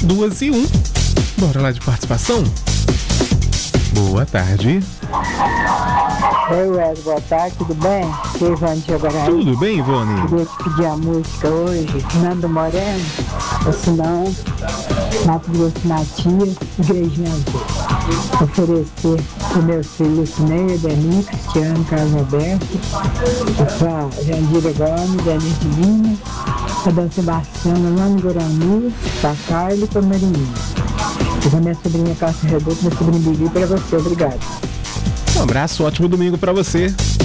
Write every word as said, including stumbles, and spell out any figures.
duas e um. Bora lá de participação? Boa tarde. Oi, Wes, boa tarde, tudo bem? Aqui é Ivone de Agora. Tudo bem, Ivone? Queria te pedir a música hoje, Nando Moreno, ou se não, Mato Grosso Matias, Igrejinha Azul. Oferecer para meus filhos Neia, Deni, Cristiano, Carlos Alberto, para Jandira Gomes, Denis Lima, para Dan Sebastião, Nando Guarani, para Carla e para Marinho. E para minha sobrinha Cássia Redoto, minha sobrinha Bibi, para você, obrigado. Um abraço, ótimo domingo pra você.